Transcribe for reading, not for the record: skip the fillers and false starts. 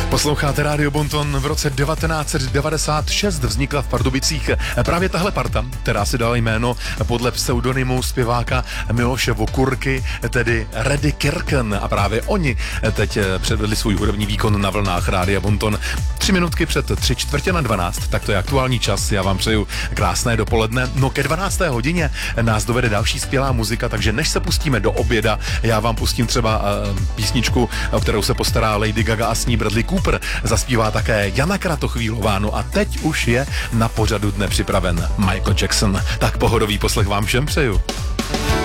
Posloucháte Rádio Bonton. V roce 1996 vznikla v Pardubicích právě tahle parta, která si dala jméno podle pseudonymu zpěváka Miloše Vokurky, tedy Reddy Kirken. A právě oni teď předvedli svůj hudební výkon na vlnách Rádia Bonton. 3 minutky před 3:45, tak to je aktuální čas. Já vám přeju krásné dopoledne. No ke 12. hodině nás dovede další skvělá muzika, takže než se pustíme do oběda, já vám pustím třeba písničku, o kterou se postará Lady Gaga a s ní Bradley Cooper. Zaspívá také Jana Kratochvílová. No a teď už je na pořadu dne připraven Michael Jackson. Tak pohodový poslech vám všem přeju.